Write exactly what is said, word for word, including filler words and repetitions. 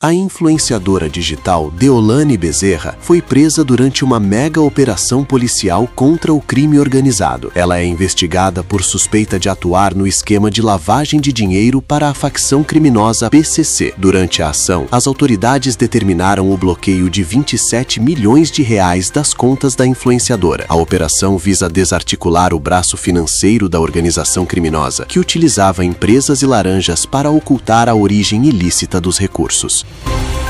A influenciadora digital Deolane Bezerra foi presa durante uma mega operação policial contra o crime organizado. Ela é investigada por suspeita de atuar no esquema de lavagem de dinheiro para a facção criminosa P C C. Durante a ação, as autoridades determinaram o bloqueio de vinte e sete milhões de reais das contas da influenciadora. A operação visa desarticular o braço financeiro da organização criminosa, que utilizava empresas e laranjas para ocultar a origem ilícita dos recursos.